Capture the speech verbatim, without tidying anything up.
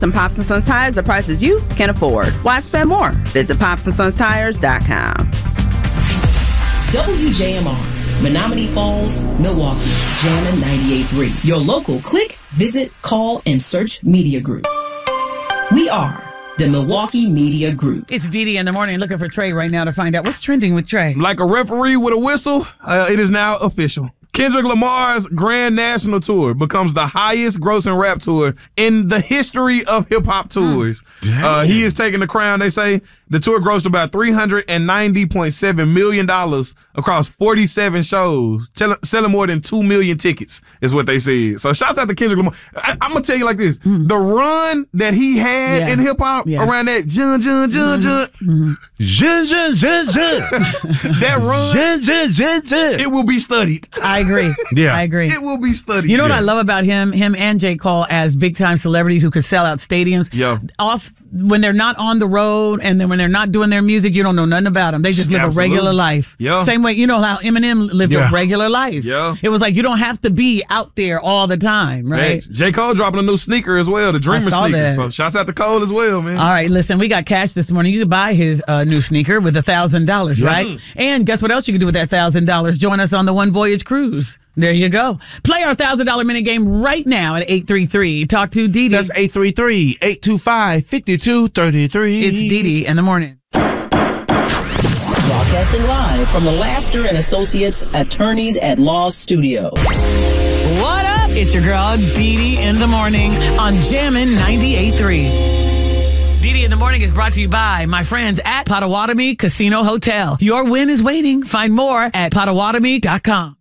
Some Pops and Sons tires are prices you can afford. Why spend more? Visit pops and sons tires dot com. W J M R, Menominee Falls, Milwaukee, Jammin' ninety-eight point three. Your local click, visit, call, and search media group. We are the Milwaukee Media Group. It's Dee Dee in the morning looking for Trey right now to find out what's trending with Trey. Like a referee with a whistle, uh, it is now official. Kendrick Lamar's Grand National Tour becomes the highest grossing rap tour in the history of hip-hop tours. Mm. Uh, he is taking the crown, they say. The tour grossed about three hundred ninety point seven million dollars across forty-seven shows, tell, selling more than two million tickets is what they said. So shouts out to Kendrick Lamar. I, I'm going to tell you like this. Mm. The run that he had Yeah. in hip-hop Yeah. around that jun, jun, jun, jun, Mm-hmm. Jun, jun, jun, jun. that run, Jun, jun, jun, jun. it will be studied. I agree. Yeah. I agree. It will be studied. You know what Yeah. I love about him, him and J. Cole as big time celebrities who could sell out stadiums. Yeah. Off when they're not on the road and then when they're not doing their music, you don't know nothing about them. They just live Absolutely. a regular life. Yeah. Same way, you know how Eminem lived Yeah. a regular life. Yeah. It was like you don't have to be out there all the time, right? Thanks. J. Cole dropping a new sneaker as well, the Dreamer saw sneaker. that. So shouts out to Cole as well, man. All right, listen, we got cash this morning. You could buy his uh, new sneaker with a thousand dollars, right? And guess what else you can do with that thousand dollars? Join us on the One Voyage Cruise. There you go. Play our thousand dollar minute game right now at eight three three. Talk to Dee Dee. That's eight three three, eight two five, five two three three. It's Dee Dee in the morning. Broadcasting live from the Laster and Associates Attorneys at Law Studios. What up? It's your girl Dee Dee in the morning on Jammin' ninety-eight point three. Dee Dee in the morning is brought to you by my friends at Potawatomi Casino Hotel. Your win is waiting. Find more at potawatomi dot com.